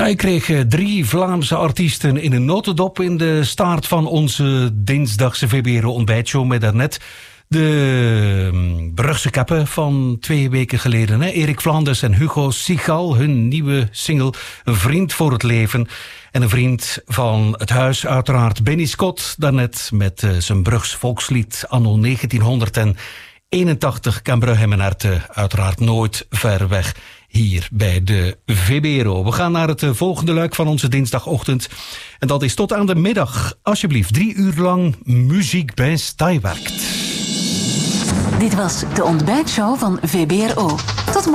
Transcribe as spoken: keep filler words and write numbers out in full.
ik kreeg uh, drie Vlaamse artiesten in een notendop in de start van onze dinsdagse V B R ontbijtshow met daarnet de um, Brugse kappen van twee weken geleden. Hè? Erik Vlaanders en Hugo Sigal, hun nieuwe single Een vriend voor het leven. En een vriend van het huis, uiteraard Benny Scott, daarnet met uh, zijn Brugs volkslied anno negentienhonderdeenentachtig. Kan Brugge en Erte uiteraard nooit ver weg hier bij de V B R O. We gaan naar het uh, volgende luik van onze dinsdagochtend. En dat is tot aan de middag. Alsjeblieft, drie uur lang muziek bij Stijwerkt. Dit was de ontbijtshow van V B R O. Tot morgen.